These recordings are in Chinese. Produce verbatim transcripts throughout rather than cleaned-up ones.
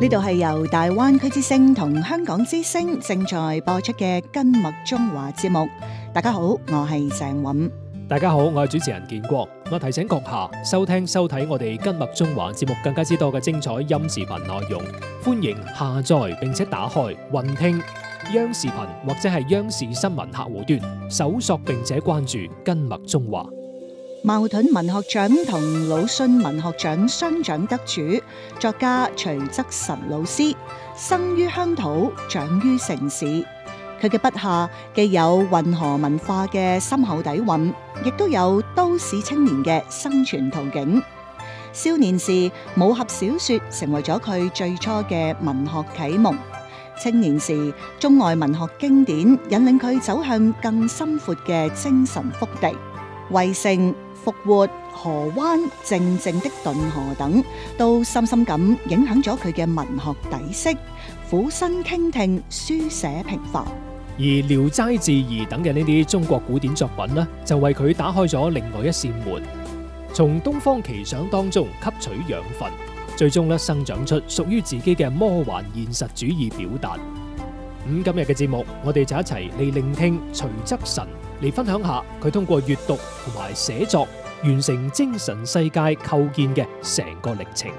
呢度係由大灣區之聲同香港之聲正在播出嘅《根脈中華》節目。大家好，我係鄭韻。 大家好，我係主持人建國。我提醒閣下收聽收睇我哋《根脈中華》節目更加之多嘅精彩音視頻內容，歡迎下載並且打開雲聽央視頻或者係央視新聞客戶端，搜索並且關注《根脈中華》。 茅盾文學獎同魯迅文學獎雙獎得主作家徐則臣老師，生於鄉土，長於城市。佢嘅筆下既有混合文化嘅深厚底蘊，亦都有都市青年嘅生存途徑。少年時，武俠小說成為咗佢最初嘅文學啟蒙。青年時，中外文學經典引領佢走向更深闊嘅精神腹地。圍城、復活、河灣、靜靜的頓河等，都深深咁影響咗佢嘅文學底色。俯身傾聽，書寫平凡。 而《聊齋志異》等嘅呢啲中國古典作品呢，就為佢打開咗另外一扇門，從東方奇想當中吸取養分，最終咧生長出屬於自己嘅魔幻現實主義表達。咁今日嘅節目，我哋就一齊嚟聆聽徐則臣嚟分享下佢通過閱讀同埋寫作完成精神世界構建嘅成個歷程。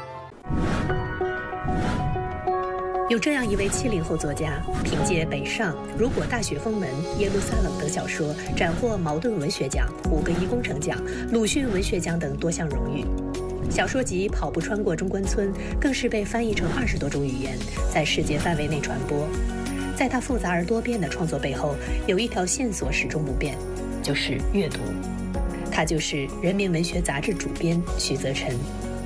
有這樣一位七零後作家，憑借《北上》《如果大雪封門》《耶路撒冷》等小說，斬獲茅盾文學獎、胡格伊工程獎、魯迅文學獎等多項榮譽。小說集《跑不穿過中關村》更是被翻譯成二十多種語言，在世界範圍內傳播。在他複雜而多變的創作背後，有一條線索始終不變，就是閱讀。他就是《人民文學》雜誌主編徐則臣。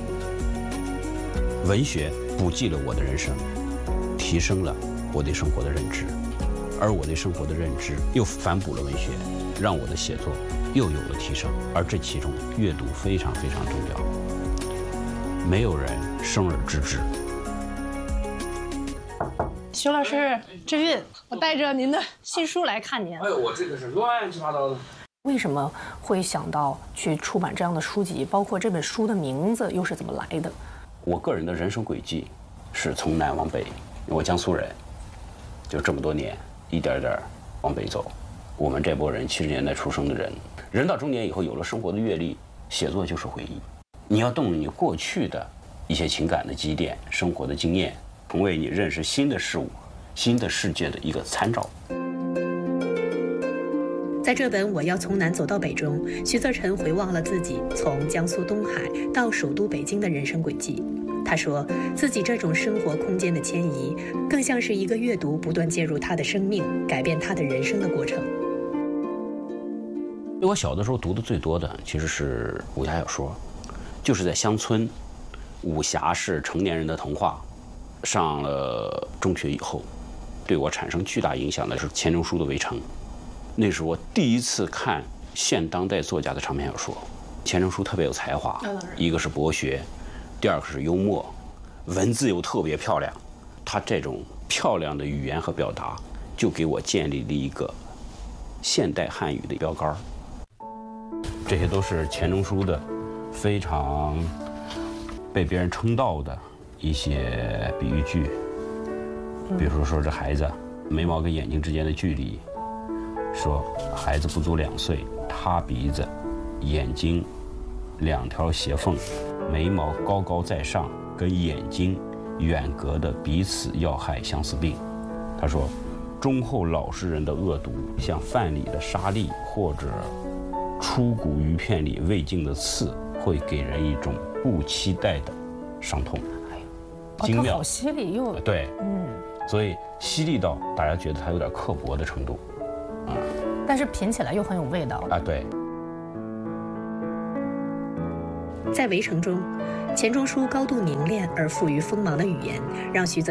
文學補記了我的人生，提升了我對生活的認知，而我對生活的認知又反哺了文學，讓我的寫作又有了提升。而這其中閱讀非常非常重要，沒有人生而知之。 徐老師，志運，我帶着您的新書來看您。 哎呦，我這個是亂七八糟的。 為什麼會想到去出版這樣的書籍？包括這本書的名字又是怎麼來的？ 我個人的人生軌跡是從南往北，我江蘇人，就這麼多年一點一點往北走。我們這波人七十年代出生的人，人到中年以後有了生活的閱歷，寫作就是回憶。你要動你過去的一些情感的積澱、生活的經驗，成為你認識新的事物、新的世界的一個參照。 在這本《我要從南走到北》中，徐則臣回望了自己從江蘇東海到首都北京的人生軌跡。他說自己這種生活空間的遷移，更像是一個閱讀不斷介入他的生命、改變他的人生的過程。 我小的時候讀的最多的其實是武俠小說，就是在鄉村，武俠是成年人的童話。上了中學以後，對我產生巨大影響的是錢鍾書的《圍城》，那是我第一次看現當代作家的長篇小說。錢鍾書特別有才華，一個是博學，第二個是幽默，文字又特別漂亮。他這種漂亮的語言和表達，就給我建立了一個現代漢語的標杆。這些都是錢鍾書的非常被別人稱道的一些比喻句，比如說說這孩子眉毛跟眼睛之間的距離，說孩子不足兩歲，塌鼻子，眼睛兩條斜縫，眉毛高高在上，跟眼睛遠隔的彼此要害相思病。他說忠厚老實人的惡毒，像飯裡的沙粒或者出骨魚片裡未盡的刺，會給人一種不期待的傷痛。精妙， 好犀利又對， 嗯， 所以犀利到大家覺得他有點刻薄的程度，啊， 但是品起來又很有味道啊，對。 在《圍城》中，錢鍾書高度凝練而富於鋒芒的語言，讓徐則